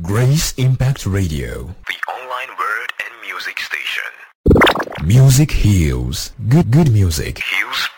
Grace Impact Radio, the online word and music station. Music heals. Good music Heals